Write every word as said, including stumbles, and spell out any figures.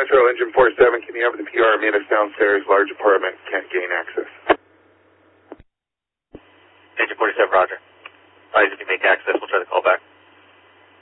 Metro, Engine four seven, can you have the P R meet us downstairs? Large apartment, can't gain access. Engine forty-seven, roger. Advise if you make access, we'll try to call back.